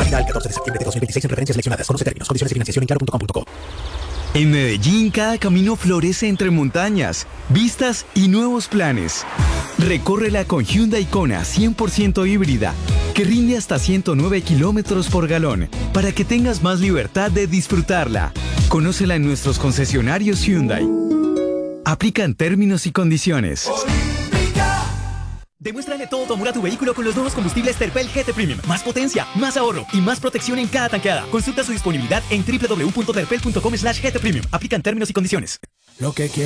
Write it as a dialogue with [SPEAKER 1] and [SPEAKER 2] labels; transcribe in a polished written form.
[SPEAKER 1] Válida el 14 de septiembre de 2026 en referencias seleccionadas. Conoce términos, condiciones y financiación en claro.com.co.
[SPEAKER 2] En Medellín, cada camino florece entre montañas, vistas y nuevos planes. Recórrela con Hyundai Kona 100% híbrida, que rinde hasta 109 kilómetros por galón, para que tengas más libertad de disfrutarla. Conócela en nuestros concesionarios Hyundai. Aplican términos y condiciones.
[SPEAKER 3] Demuéstrale todo tu amor a tu vehículo con los nuevos combustibles Terpel GT Premium. Más potencia, más ahorro y más protección en cada tanqueada. Consulta su disponibilidad en www.terpel.com/GT Premium. Aplican términos y condiciones.
[SPEAKER 1] Lo que quiero